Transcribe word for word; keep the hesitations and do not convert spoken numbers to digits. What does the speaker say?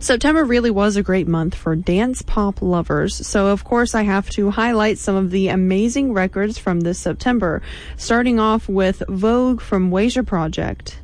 September really was a great month for dance pop lovers, so of course I have to highlight some of the amazing records from this September, starting off with Vogue from Weija Project.